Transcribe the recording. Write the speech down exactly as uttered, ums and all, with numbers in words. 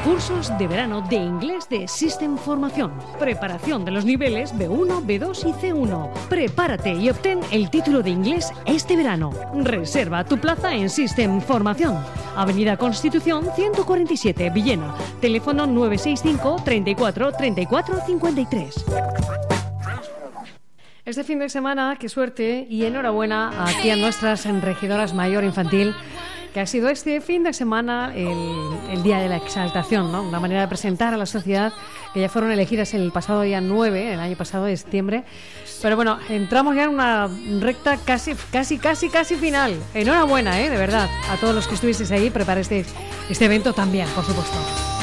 Cursos de verano de inglés de System Formación. Preparación de los niveles B uno, B dos y C uno. Prepárate y obtén el título de inglés este verano. Reserva tu plaza en System Formación. Avenida Constitución ciento cuarenta y siete, Villena. Teléfono nueve seis cinco, treinta y cuatro, treinta y cuatro, cincuenta y tres. Este fin de semana, qué suerte y enhorabuena aquí a nuestras regidoras mayor infantil, que ha sido este fin de semana el, el Día de la Exaltación, ¿no? Una manera de presentar a la sociedad, que ya fueron elegidas el pasado día nueve, el año pasado de septiembre. Pero bueno, entramos ya en una recta casi, casi, casi, casi final. Enhorabuena, ¿eh? De verdad, a todos los que estuvisteis ahí, preparé este, este evento también, por supuesto.